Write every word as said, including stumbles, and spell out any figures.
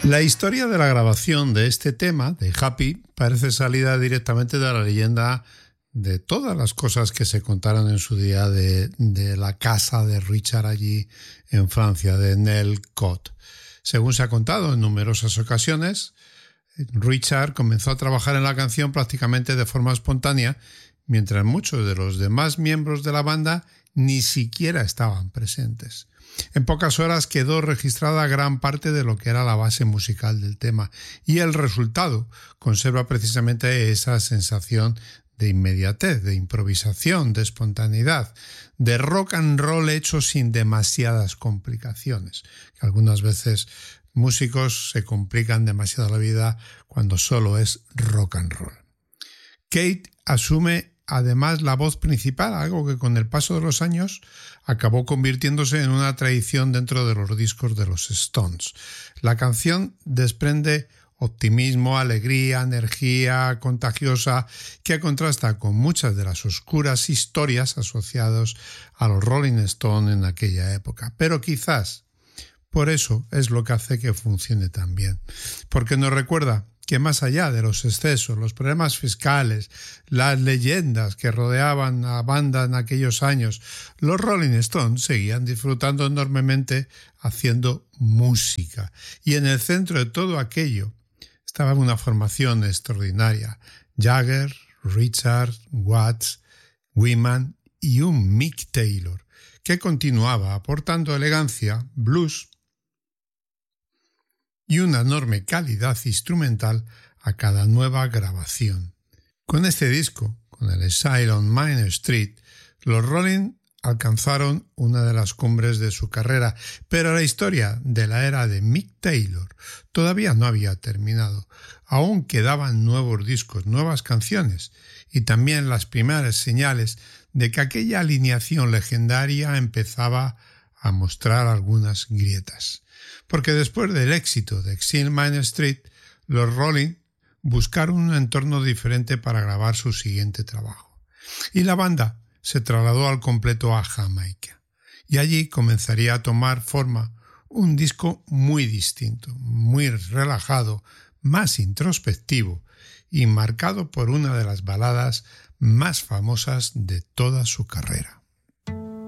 La historia de la grabación de este tema, de Happy, parece salida directamente de la leyenda de todas las cosas que se contaron en su día de, de la casa de Richard allí en Francia, de Nell Cott. Según se ha contado en numerosas ocasiones, Richard comenzó a trabajar en la canción prácticamente de forma espontánea, mientras muchos de los demás miembros de la banda ni siquiera estaban presentes. En pocas horas quedó registrada gran parte de lo que era la base musical del tema, y el resultado conserva precisamente esa sensación de inmediatez, de improvisación, de espontaneidad, de rock and roll hecho sin demasiadas complicaciones, que algunas veces músicos se complican demasiado la vida cuando solo es rock and roll. Kate asume además la voz principal, algo que con el paso de los años acabó convirtiéndose en una tradición dentro de los discos de los Stones. La canción desprende optimismo, alegría, energía contagiosa que contrasta con muchas de las oscuras historias asociadas a los Rolling Stones en aquella época. Pero quizás por eso es lo que hace que funcione tan bien, porque nos recuerda que más allá de los excesos, los problemas fiscales, las leyendas que rodeaban a banda en aquellos años, los Rolling Stones seguían disfrutando enormemente haciendo música. Y en el centro de todo aquello estaba una formación extraordinaria: Jagger, Richard, Watts, Wyman y un Mick Taylor, que continuaba aportando elegancia, blues y una enorme calidad instrumental a cada nueva grabación. Con este disco, con el Exile on Main Street, los Rolling alcanzaron una de las cumbres de su carrera, pero la historia de la era de Mick Taylor todavía no había terminado. Aún quedaban nuevos discos, nuevas canciones y también las primeras señales de que aquella alineación legendaria empezaba a mostrar algunas grietas. Porque después del éxito de Exile on Main Street, los Rolling buscaron un entorno diferente para grabar su siguiente trabajo. Y la banda se trasladó al completo a Jamaica. Y allí comenzaría a tomar forma un disco muy distinto, muy relajado, más introspectivo y marcado por una de las baladas más famosas de toda su carrera.